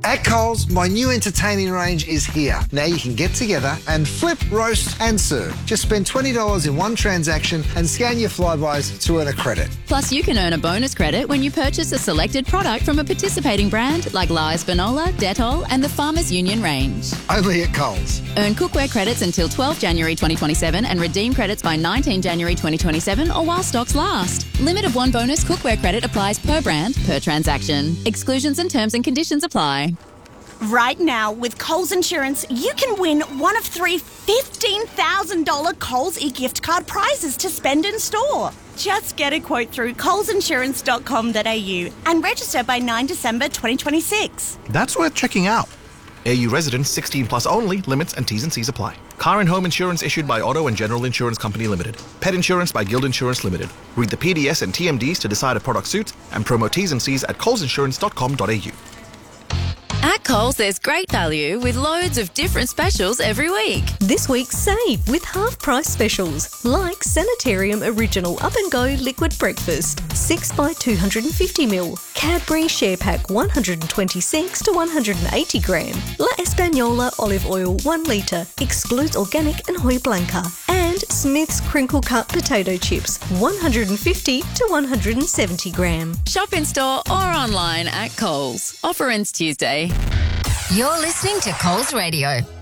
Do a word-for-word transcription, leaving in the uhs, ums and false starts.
At Coles, my new entertaining range is here. Now you can get together and flip, roast and serve. Just spend twenty dollars in one transaction and scan your Flybys to earn a credit. Plus, you can earn a bonus credit when you purchase a selected product from a participating brand like Lies Banola, Dettol and the Farmers Union range. Only at Coles. Earn cookware credits until twelfth January twenty twenty-seven and redeem credits by nineteenth January twenty twenty-seven or while stocks last. Limit of one bonus cookware credit applies per brand, per transaction. Exclusions and terms and conditions apply. Right now, with Coles Insurance, you can win one of three fifteen thousand dollars Coles e-gift card prizes to spend in store. Just get a quote through coles insurance dot com dot a u and register by ninth December twenty twenty-six. That's worth checking out. A U residents sixteen plus only. Limits and T's and C's apply. Car and home insurance issued by Auto and General Insurance Company Limited. Pet insurance by Guild Insurance Limited. Read the P D S and T M Ds to decide if product suits and promo T's and C's at coles insurance dot com dot a u. At Coles, there's great value with loads of different specials every week. This week, save with half-price specials like Sanitarium Original Up and Go Liquid Breakfast, six by two hundred fifty milliliters, Cadbury Share Pack one hundred twenty-six to one hundred eighty gram, La Española Olive Oil one litre, excludes organic and Hoy Blanca, and Smith's Crinkle Cut Potato Chips one hundred fifty to one hundred seventy gram. Shop in store or online at Coles. Offer ends Tuesday. You're listening to Coles Radio.